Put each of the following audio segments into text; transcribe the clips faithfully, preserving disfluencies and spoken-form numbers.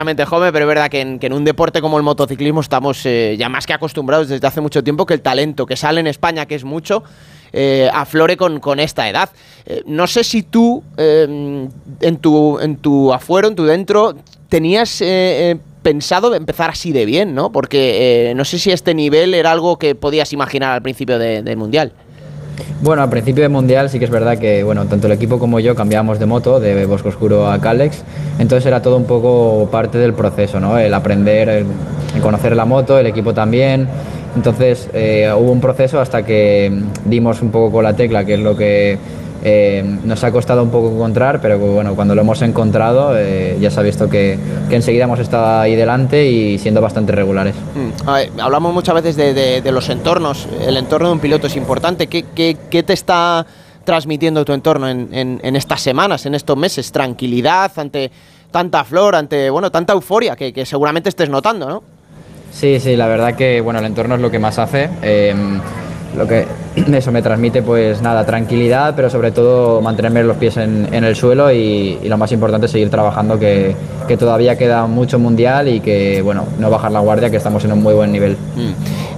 joven, pero es verdad que en, que en un deporte como el motociclismo estamos eh, ya más que acostumbrados desde hace mucho tiempo que el talento que sale en España, que es mucho, eh, aflore con, con esta edad. Eh, no sé si tú, eh, en, tu, en tu afuero, en tu dentro, tenías eh, eh, pensado empezar así de bien, ¿no? Porque eh, no sé si este nivel era algo que podías imaginar al principio de, del Mundial. Bueno, al principio del Mundial sí que es verdad que bueno, tanto el equipo como yo cambiábamos de moto, de Bosco Oscuro a Calex, entonces era todo un poco parte del proceso, ¿no? El aprender, el, el conocer la moto, el equipo también, entonces eh, hubo un proceso hasta que dimos un poco con la tecla, que es lo que eh, nos ha costado un poco encontrar, pero bueno, cuando lo hemos encontrado eh, ya se ha visto que, que enseguida hemos estado ahí delante y siendo bastante regulares. Mm. A ver, hablamos muchas veces de, de, de los entornos, el entorno de un piloto es importante. ¿Qué, qué, qué te está transmitiendo tu entorno en, en, en estas semanas, en estos meses? ¿Tranquilidad ante tanta flor, ante bueno, tanta euforia que, que seguramente estés notando, ¿no? Sí, sí, la verdad que bueno, el entorno es lo que más hace. Eh, Lo que eso me transmite, pues nada, tranquilidad, pero sobre todo mantenerme los pies en, en el suelo y, y lo más importante es seguir trabajando, que, que todavía queda mucho mundial y que, bueno, no bajar la guardia, que estamos en un muy buen nivel. Mm.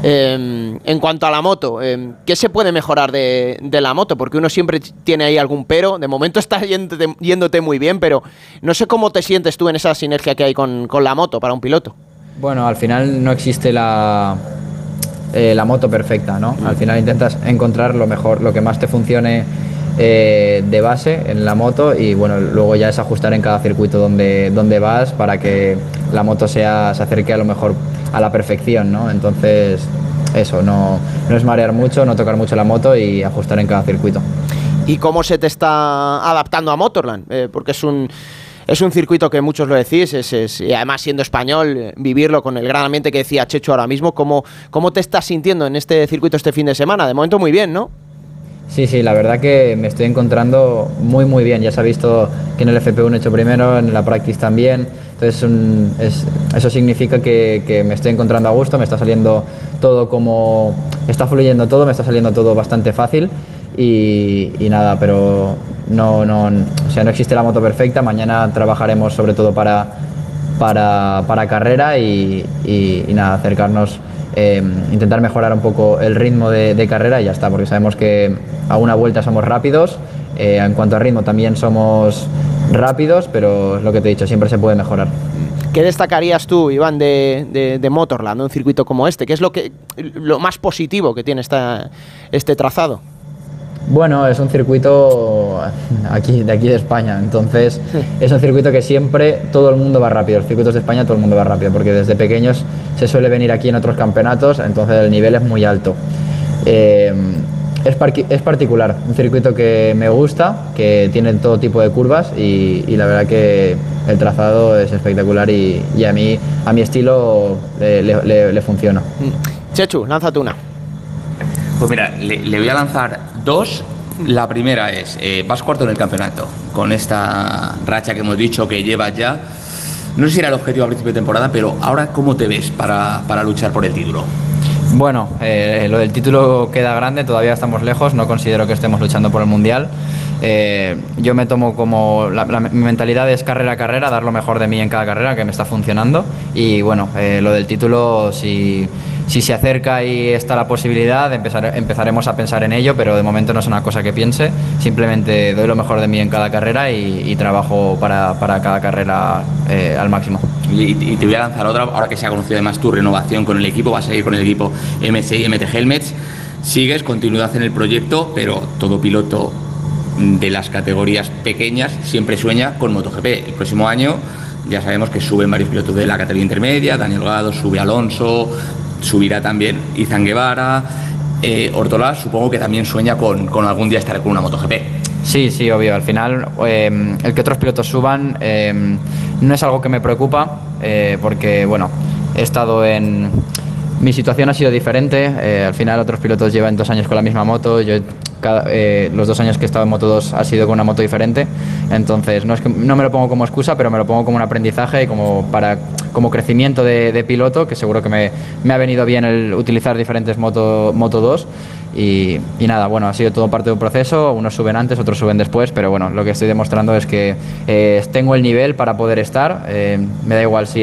Eh, en cuanto a la moto, eh, ¿qué se puede mejorar de, de la moto? Porque uno siempre tiene ahí algún pero, de momento está yéndote, yéndote muy bien, pero no sé cómo te sientes tú en esa sinergia que hay con, con la moto para un piloto. Bueno, al final no existe la... Eh, la moto perfecta, ¿no? Al final intentas encontrar lo mejor, lo que más te funcione eh, de base en la moto y bueno, luego ya es ajustar en cada circuito donde, donde vas para que la moto sea, se acerque a lo mejor a la perfección, ¿no? Entonces eso, no, no es marear mucho, no tocar mucho la moto y ajustar en cada circuito. ¿Y cómo se te está adaptando a Motorland? Eh, porque es un... Es un circuito que muchos lo decís, es, es, y además siendo español, vivirlo con el gran ambiente que decía Chechu ahora mismo. ¿Cómo, ¿Cómo te estás sintiendo en este circuito este fin de semana? De momento muy bien, ¿no? Sí, sí, la verdad que me estoy encontrando muy muy bien. Ya se ha visto que en el F P uno he hecho primero, en la Practice también. Entonces un, es, eso significa que, que me estoy encontrando a gusto, me está saliendo todo como... Está fluyendo todo, me está saliendo todo bastante fácil. Y, y nada, pero no, no, o sea, no existe la moto perfecta. Mañana trabajaremos sobre todo para, para, para carrera y, y, y nada, acercarnos, eh, intentar mejorar un poco el ritmo de, de carrera y ya está, porque sabemos que a una vuelta somos rápidos, eh, en cuanto a ritmo también somos rápidos, pero es lo que te he dicho, siempre se puede mejorar. ¿Qué destacarías tú, Iván, de, de, de Motorland, un circuito como este? ¿Qué es lo, que, lo más positivo que tiene esta, este trazado? Bueno, es un circuito aquí, de aquí de España, entonces es un circuito que siempre todo el mundo va rápido, los circuitos de España todo el mundo va rápido, porque desde pequeños se suele venir aquí en otros campeonatos, entonces el nivel es muy alto. Eh, es, es particular, un circuito que me gusta, que tiene todo tipo de curvas y, y la verdad que el trazado es espectacular y, y a mí, a mi estilo le, le, le funciona. Chechu, lánzate una. Pues mira, le, le voy a lanzar dos. La primera es, eh, vas cuarto en el campeonato, con esta racha que hemos dicho que llevas ya. No sé si era el objetivo a principio de temporada, pero ahora, ¿cómo te ves para, para luchar por el título? Bueno, eh, lo del título queda grande, todavía estamos lejos, no considero que estemos luchando por el Mundial. Eh, yo me tomo como, la, la, mi mentalidad es carrera a carrera, dar lo mejor de mí en cada carrera, que me está funcionando. Y bueno, eh, lo del título, si, si se acerca y está la posibilidad, empezar, empezaremos a pensar en ello, pero de momento no es una cosa que piense, simplemente doy lo mejor de mí en cada carrera y, y trabajo para, para cada carrera eh, al máximo. Y, y te voy a lanzar otra, ahora que se ha conocido además tu renovación con el equipo, vas a seguir con el equipo M S I, M T Helmets, sigues, continuidad en el proyecto, pero todo piloto de las categorías pequeñas siempre sueña con MotoGP. El próximo año ya sabemos que suben varios pilotos de la categoría intermedia, Daniel Gado, sube Alonso, subirá también Izan Guevara, eh, Ortolá supongo que también sueña con, con algún día estar con una MotoGP. Sí, sí, obvio. Al final, eh, el que otros pilotos suban eh, no es algo que me preocupa, eh, porque, bueno, he estado en... Mi situación ha sido diferente. Eh, al final, otros pilotos llevan dos años con la misma moto. Yo, cada, eh, los dos años que he estado en Moto dos ha sido con una moto diferente. Entonces, no, es que, no me lo pongo como excusa, pero me lo pongo como un aprendizaje y como para como crecimiento de, de piloto, que seguro que me, me ha venido bien el utilizar diferentes Moto, Moto dos. Y, y nada, bueno, ha sido todo parte de un proceso, unos suben antes, otros suben después, pero bueno, lo que estoy demostrando es que eh, tengo el nivel para poder estar, eh, me da igual si